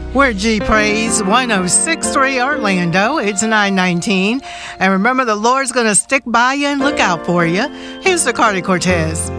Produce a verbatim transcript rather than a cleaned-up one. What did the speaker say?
We're G Praise one oh six point three Orlando. It's nine nineteen. And remember, the Lord's going to stick by you and look out for you. Here's the Cardi Cortez.